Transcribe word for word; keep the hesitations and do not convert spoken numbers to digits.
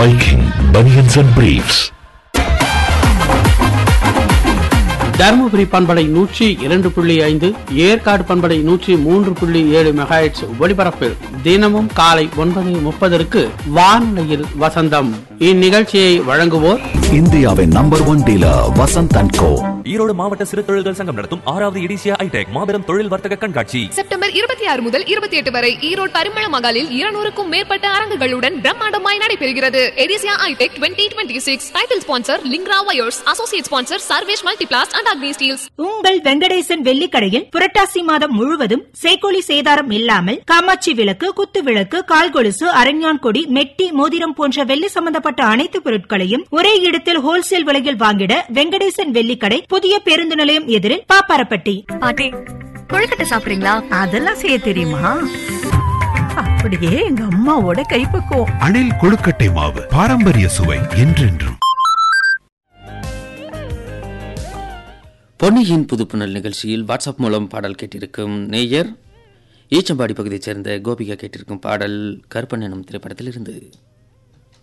Viking Bunions and Briefs. Dharmapuri பண்பலை நூற்றி இரண்டு புள்ளி ஐந்து, ஏற்காடு பண்பலை நூற்றி மூன்று புள்ளி ஏழு மெகாஹெட்ஸ் ஒலிபரப்பில் தினமும் காலை ஒன்பது முப்பதற்கு வானொலியில் வசந்தம். இந்நிகழ்ச்சியை வழங்குவோர் இந்தியாவின் number one dealer Vasanth and கோ. ஈரோடு மாவட்ட சிறு தொழில்கள் சங்கம் நடத்தும் ஆறாவது எடிசியா ஐடெக் மாபெரும் தொழில் வர்த்தக கண்காட்சி செப்டம்பர் இருபத்தி ஆறு முதல் இருபத்தி எட்டு வரை ஈரோடு பரிமள மகாலில் இருநூறுக்கும் மேற்பட்ட அரங்குகளுடன் பிரம்மாண்டமாய் நடைபெறுகிறது. எடிசியா ஐடெக் twenty twenty six title sponsor லிங்க்ரா wires, associate sponsor Sarvesh Multiplast and Agni Steeles. உங்கள் வெங்கடேசன் வெள்ளிக்கடையில் புரட்டாசி மாதம் முழுவதும் சேக்கோலி சேதாரம் இல்லாமல் காமாட்சி விளக்கு, குத்து விளக்கு, கால்கொலுசு, அரஞ்ஞான் கொடி, மெட்டி, மோதிரம் போன்ற வெள்ளி சம்பந்தப்பட்ட அனைத்து பொருட்களையும் ஒரே இடத்தில் ஹோல்சேல் விலையில் வாங்கிட வெங்கடேசன் வெள்ளிக்கடை, புதிய பேருந்து நிலையம் எதிரில், பாப்பாரப்பட்டி. பாட்டி, கொழுக்கட்டை சாப்பிடுறீங்களா? அதெல்லாம் செய்ய தெரியுமா? அப்படியே எங்க அம்மாவோட கைப்பக்குவம். அணில் கொழுக்கட்டை மாவு, பாரம்பரிய சுவை என்றென்றும். பொன்னியின் புதுப்புணல் நிகழ்ச்சியில் வாட்ஸ்அப் மூலம் பாடல் கேட்டிருக்கும் நேயர் ஈச்சம்பாடி பகுதியைச் சேர்ந்த கோபிகா கேட்டிருக்கும் பாடல் கருப்பன் எனும் திரைப்படத்தில் இருந்து.